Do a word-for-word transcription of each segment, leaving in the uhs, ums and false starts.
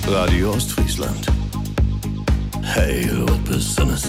Radio Ostfriesland. Hail, what business?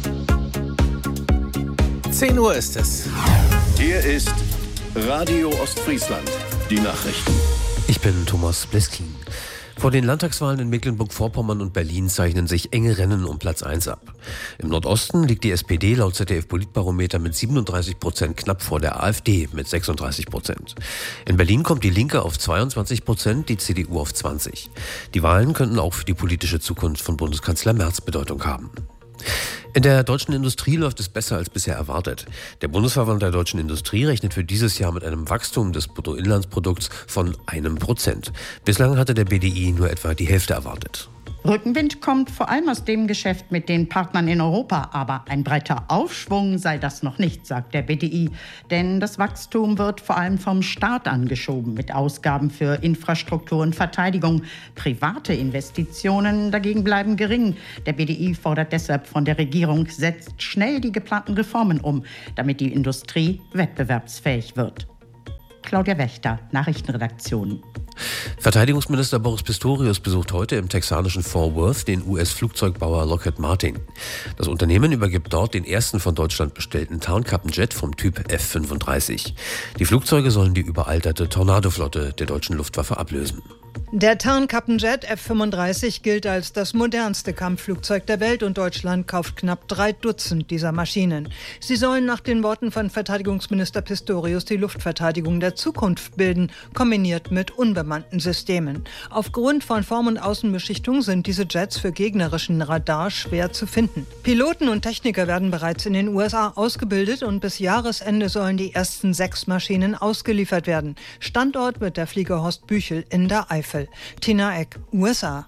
zehn Uhr ist es. Hier ist Radio Ostfriesland. Die Nachrichten. Ich bin Thomas Bleskin. Vor den Landtagswahlen in Mecklenburg-Vorpommern und Berlin zeichnen sich enge Rennen um Platz eins ab. Im Nordosten liegt die S P D laut Z D F-Politbarometer mit siebenunddreißig Prozent knapp vor der AfD mit sechsunddreißig Prozent. In Berlin kommt die Linke auf zweiundzwanzig Prozent, die C D U auf zwanzig. Die Wahlen könnten auch für die politische Zukunft von Bundeskanzler Merz Bedeutung haben. In der deutschen Industrie läuft es besser als bisher erwartet. Der Bundesverband der deutschen Industrie rechnet für dieses Jahr mit einem Wachstum des Bruttoinlandsprodukts von einem Prozent. Bislang hatte der B D I nur etwa die Hälfte erwartet. Rückenwind kommt vor allem aus dem Geschäft mit den Partnern in Europa. Aber ein breiter Aufschwung sei das noch nicht, sagt der B D I. Denn das Wachstum wird vor allem vom Staat angeschoben mit Ausgaben für Infrastruktur und Verteidigung. Private Investitionen dagegen bleiben gering. Der B D I fordert deshalb von der Regierung, setzt schnell die geplanten Reformen um, damit die Industrie wettbewerbsfähig wird. Claudia Wächter, Nachrichtenredaktion. Verteidigungsminister Boris Pistorius besucht heute im texanischen Fort Worth den U S-Flugzeugbauer Lockheed Martin. Das Unternehmen übergibt dort den ersten von Deutschland bestellten Tarnkappenjet vom Typ F fünfunddreißig. Die Flugzeuge sollen die überalterte Tornado-Flotte der deutschen Luftwaffe ablösen. Der Tarnkappenjet F fünfunddreißig gilt als das modernste Kampfflugzeug der Welt und Deutschland kauft knapp drei Dutzend dieser Maschinen. Sie sollen nach den Worten von Verteidigungsminister Pistorius die Luftverteidigung der Zukunft bilden, kombiniert mit unbemannten Systemen. Aufgrund von Form- und Außenbeschichtung sind diese Jets für gegnerischen Radar schwer zu finden. Piloten und Techniker werden bereits in den U S A ausgebildet und bis Jahresende sollen die ersten sechs Maschinen ausgeliefert werden. Standort wird der Flieger Horst Büchel in der Eifel. Tina Eck, U S A.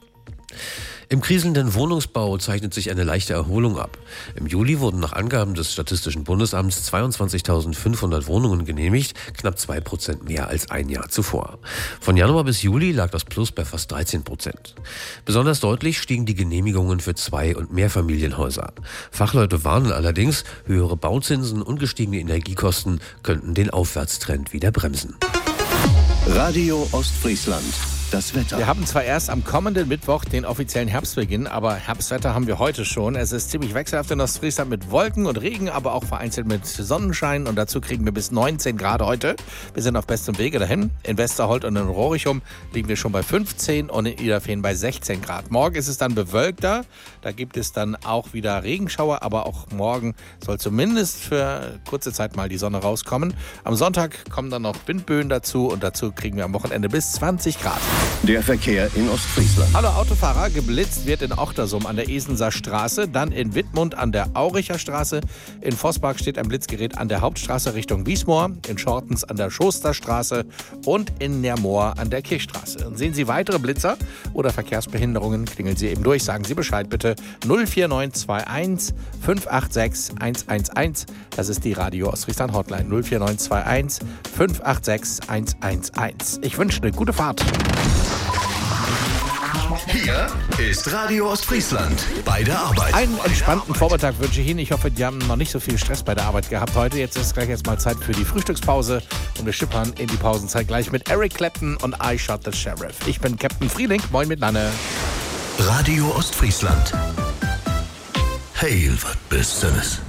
Im kriselnden Wohnungsbau zeichnet sich eine leichte Erholung ab. Im Juli wurden nach Angaben des Statistischen Bundesamts zweiundzwanzigtausendfünfhundert Wohnungen genehmigt, knapp zwei Prozent mehr als ein Jahr zuvor. Von Januar bis Juli lag das Plus bei fast dreizehn Prozent. Besonders deutlich stiegen die Genehmigungen für Zwei- und Mehrfamilienhäuser. Fachleute warnen allerdings, höhere Bauzinsen und gestiegene Energiekosten könnten den Aufwärtstrend wieder bremsen. Radio Ostfriesland. Das Wetter. Wir haben zwar erst am kommenden Mittwoch den offiziellen Herbstbeginn, aber Herbstwetter haben wir heute schon. Es ist ziemlich wechselhaft in Ostfriesland mit Wolken und Regen, aber auch vereinzelt mit Sonnenschein. Und dazu kriegen wir bis neunzehn Grad heute. Wir sind auf bestem Wege dahin. In Westerholt und in Rorichum liegen wir schon bei fünfzehn und in Iderfehn bei sechzehn Grad. Morgen ist es dann bewölkter. Da gibt es dann auch wieder Regenschauer, aber auch morgen soll zumindest für kurze Zeit mal die Sonne rauskommen. Am Sonntag kommen dann noch Windböen dazu und dazu kriegen wir am Wochenende bis zwanzig Grad. Der Verkehr in Ostfriesland. Hallo Autofahrer, geblitzt wird in Ochtersum an der Esenser Straße, dann in Wittmund an der Auricher Straße. In Vosspark steht ein Blitzgerät an der Hauptstraße Richtung Wiesmoor, in Schortens an der Schosterstraße und in Nermoor an der Kirchstraße. Und sehen Sie weitere Blitzer oder Verkehrsbehinderungen, klingeln Sie eben durch, sagen Sie Bescheid bitte. null vier neun zwei eins fünf acht sechs eins eins eins. Das ist die Radio Ostfriesland Hotline null vier neun zwei eins fünf acht sechs eins eins eins. Ich wünsche eine gute Fahrt. Hier ist Radio Ostfriesland bei der Arbeit. Einen entspannten Vormittag wünsche ich Ihnen. Ich hoffe, die haben noch nicht so viel Stress bei der Arbeit gehabt heute. Jetzt ist gleich erstmal Zeit für die Frühstückspause und wir schippern in die Pausenzeit gleich mit Eric Clapton und I Shot the Sheriff. Ich bin Captain Frieling. Moin miteinander. Radio Ostfriesland. Hail, was bist du?